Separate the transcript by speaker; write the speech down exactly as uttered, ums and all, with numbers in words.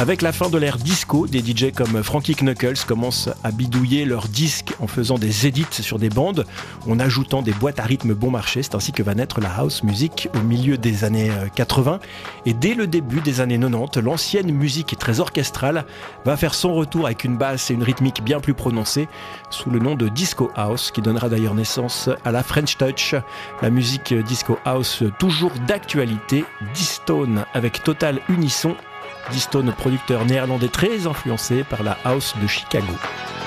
Speaker 1: Avec la fin de l'ère disco, des D J comme Frankie Knuckles commencent à bidouiller leurs disques en faisant des edits sur des bandes, en ajoutant des boîtes à rythme bon marché. C'est ainsi que va naître la house music au milieu des années quatre-vingts. Et dès le début des années quatre-vingt-dix, l'ancienne musique très orchestrale va faire son retour avec une basse et une rythmique bien plus prononcée, sous le nom de Disco House, qui donnera d'ailleurs naissance à la French Touch. La musique Disco House toujours d'actualité, D-Stone avec Total Unisson. D-Stone, producteur néerlandais très influencé par la house de Chicago.